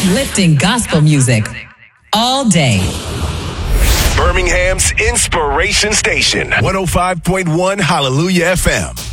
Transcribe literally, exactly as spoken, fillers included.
Uplifting gospel music all day. Birmingham's Inspiration Station, one oh five point one Hallelujah F M.